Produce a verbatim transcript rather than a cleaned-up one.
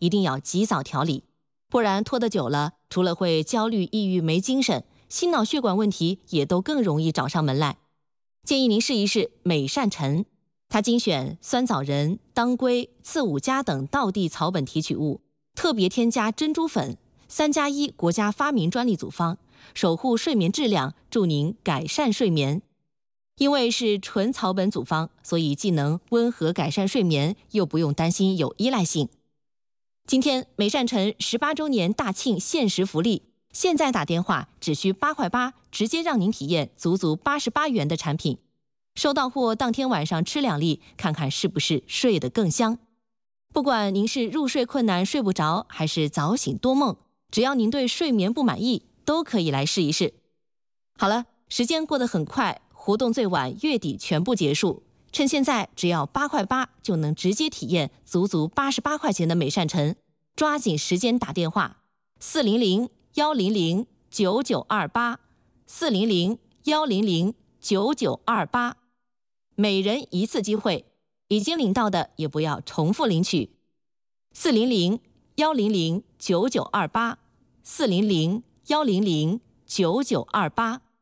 一定要及早调理，不然拖得久了，除了会焦虑、抑郁、没精神，心脑血管问题也都更容易找上门来。建议您试一试美善臣，它精选酸枣仁、当归、刺五加等道地草本提取物，特别添加珍珠粉，三加一国家发明专利组方，守护睡眠质量，助您改善睡眠。因为是纯草本组方，所以既能温和改善睡眠，又不用担心有依赖性。今天美善臣十八周年大庆限时福利，现在打电话只需八块八，直接让您体验足足八十八元的产品。收到货当天晚上吃两粒，看看是不是睡得更香。不管您是入睡困难睡不着，还是早醒多梦，只要您对睡眠不满意，都可以来试一试。好了，时间过得很快，活动最晚月底全部结束。趁现在只要八块八，就能直接体验足足八十八块钱的美善臣，抓紧时间打电话四零零幺零零九九二八四零零幺零零九九二八，每人一次机会，已经领到的也不要重复领取。四零零幺零零九九二八四零零幺零零九九二八。